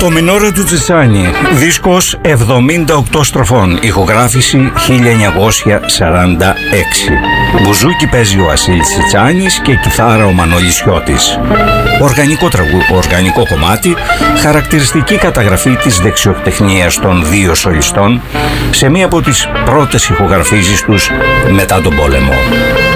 Το μινόρε του Τσιτσάνι, δίσκος 78 στροφών, ηχογράφηση 1946. Μπουζούκι παίζει ο Βασίλης Τσιτσάνης και κιθάρα ο Μανώλης Σιώτης. Οργανικό κομμάτι, χαρακτηριστική καταγραφή της δεξιοτεχνίας των δύο σολιστών σε μία από τις πρώτες ηχογραφήσεις τους μετά τον πόλεμο.